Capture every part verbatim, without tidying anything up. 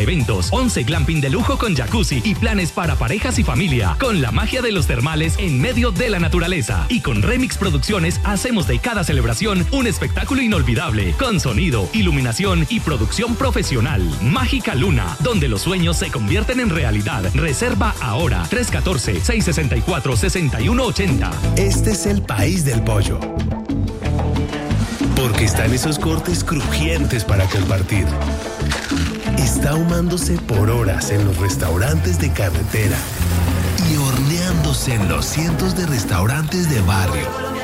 eventos, once glamping de lujo con jacuzzi y planes para parejas y familia, con la magia de los termales en medio de la naturaleza. Y con Remix Producciones hacemos de cada celebración un espectáculo inolvidable, con sonido, iluminación y producción profesional. Mágica Luna, donde los sueños se convierten en realidad. Reserva ahora, tres uno cuatro, seis seis cuatro, seis uno ocho cero. Este es el país del pollo. Porque están esos cortes crujientes para compartir. Está ahumándose por horas en los restaurantes de carretera y horneándose en los cientos de restaurantes de barrio.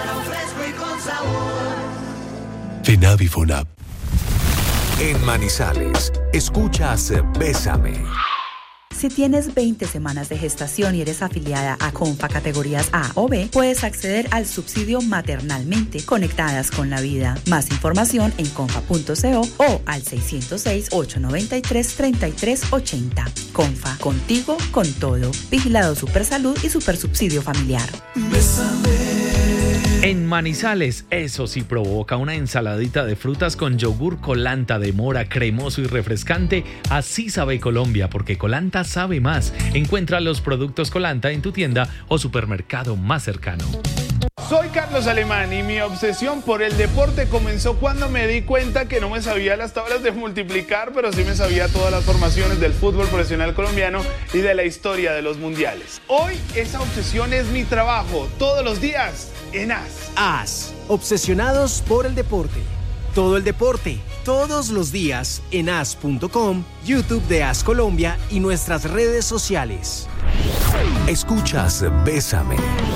FENAVI FONAP. En Manizales, escuchas Bésame. Si tienes veinte semanas de gestación y eres afiliada a Confa categorías A o B, puedes acceder al subsidio Maternalmente Conectadas con la Vida. Más información en confa punto co o al seis cero seis, ocho nueve tres, tres tres ocho cero. Confa, contigo con todo. Vigilado Supersalud y Supersubsidio Familiar. Bésame. En Manizales, eso sí provoca una ensaladita de frutas con yogur Colanta de mora cremoso y refrescante. Así sabe Colombia, porque Colanta sabe más. Encuentra los productos Colanta en tu tienda o supermercado más cercano. Soy Carlos Alemán y mi obsesión por el deporte comenzó cuando me di cuenta que no me sabía las tablas de multiplicar, pero sí me sabía todas las formaciones del fútbol profesional colombiano y de la historia de los mundiales. Hoy esa obsesión es mi trabajo, todos los días en A S. A S, obsesionados por el deporte. Todo el deporte, todos los días en A S punto com, YouTube de A S Colombia y nuestras redes sociales. Escuchas Bésame.